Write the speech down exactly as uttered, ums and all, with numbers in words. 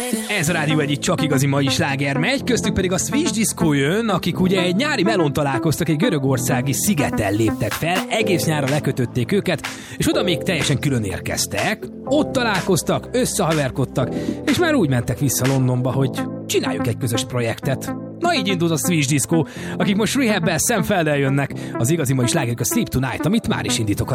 Ez a rádió egyik csak igazi mai sláger megy, köztük pedig a Swiss Disco jön, akik ugye egy nyári melón találkoztak, egy görögországi szigeten léptek fel, egész nyára lekötötték őket, és oda még teljesen külön érkeztek, ott találkoztak, összehaverkodtak, és már úgy mentek vissza Londonba, hogy csináljuk egy közös projektet. Na így indult a Swiss Disco, akik most Rehab-bel, Sam Felddel jönnek, az igazi mai slágerük a Sleep Tonight, amit már is indítok a